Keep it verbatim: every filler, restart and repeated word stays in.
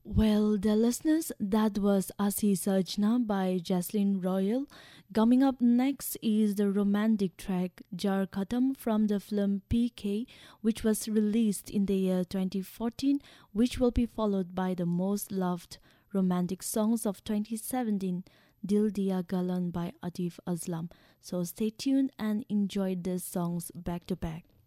Well, dear listeners, that was Asi Sajna by Jaslyn Royal. Coming up next is the romantic track Jar Khatam from the film P K, which was released in the year twenty fourteen, which will be followed by the most loved romantic songs of twenty seventeen, Dil Diya Galan by Atif Aslam. So stay tuned and enjoy these songs back to back.